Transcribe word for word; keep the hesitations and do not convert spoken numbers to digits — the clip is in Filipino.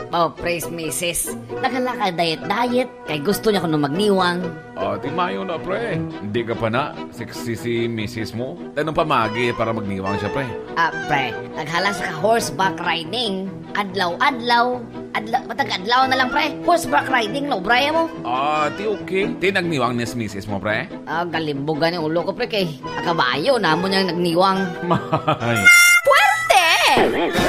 pa, praise misis. Nagalaka diet-diet, kay gusto niya ko nung magniwang. Ah, di mayo na, pre. Hindi ka pa na. Sexy si misis mo. Tanong pa magi para magniwang siya, pre. Ah, pre, naghala sa horseback riding. Adlaw-adlaw. Adlaw, matag-adlaw na lang, pre. Horseback riding, no, braya mo. Ah, di okay. Di nagniwang ni misis mo, pre? Ah, galimbogan yung ulo ko, pre, kay akabayo na mo niyang nagniwang. May. Puwerte!